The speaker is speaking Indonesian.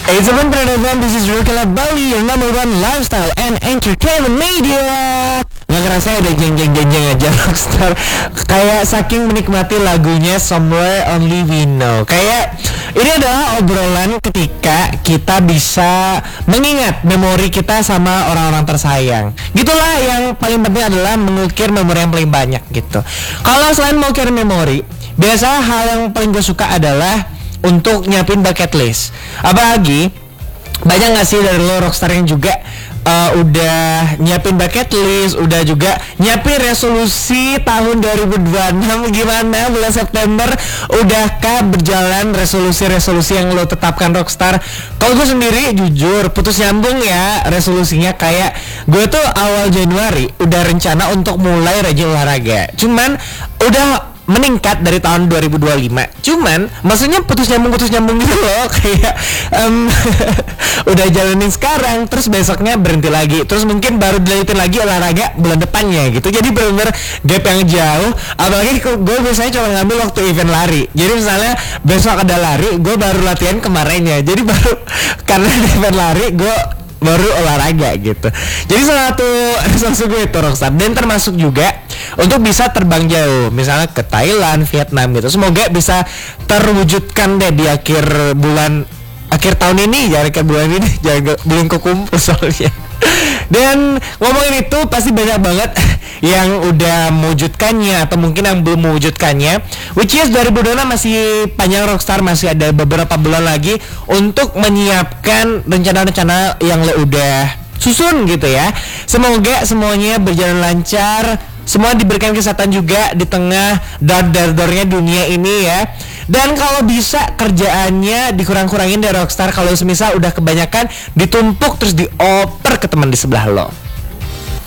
It's a Pranadhan, this is Rukala Bali, your number one lifestyle and entertainment media. Gak kerasa udah jeng-jeng aja Rockstar. Kayak saking menikmati lagunya Somewhere Only We Know. Kayak ini adalah obrolan ketika kita bisa mengingat memori kita sama orang-orang tersayang. Gitulah, yang paling penting adalah mengukir memori yang paling banyak gitu. Kalau selain mengukir memori, biasa hal yang paling gue suka adalah untuk nyiapin bucket list. Apalagi banyak gak sih dari lo Rockstar yang juga udah nyiapin bucket list, udah juga nyiapin resolusi tahun 2026. Gimana bulan September, udahkah berjalan resolusi-resolusi yang lo tetapkan Rockstar? Kalau gue sendiri jujur putus nyambung ya resolusinya. Kayak gue tuh awal Januari udah rencana untuk mulai rajin olahraga, cuman udah meningkat dari tahun 2025. Cuman maksudnya putus nyambung gitu loh. Kayak udah jalanin sekarang, terus besoknya berhenti lagi, terus mungkin baru dilanjutin lagi olahraga bulan depannya gitu. Jadi bener-bener gap yang jauh. Apalagi gue biasanya cuma ngambil waktu event lari. Jadi misalnya besok ada lari, gue baru latihan kemarinnya. Jadi baru karena di event lari gue baru olahraga gitu. Jadi salah satu resolusi gue itu Rockstar, dan termasuk juga untuk bisa terbang jauh, misalnya ke Thailand, Vietnam gitu. Semoga bisa terwujudkan deh di akhir tahun ini, jangan akhir bulan ini, jangan belum kekumpul soalnya. Dan ngomongin itu pasti banyak banget yang udah mewujudkannya atau mungkin yang belum mewujudkannya. Which is 2026 masih panjang Rockstar, masih ada beberapa bulan lagi untuk menyiapkan rencana-rencana yang lo udah susun gitu ya. Semoga semuanya berjalan lancar, semua diberikan kesehatan juga di tengah dar-darnya dunia ini ya. Dan kalau bisa kerjaannya dikurang-kurangin dari Rockstar. Kalau semisal udah kebanyakan, ditumpuk terus dioper ke teman di sebelah lo.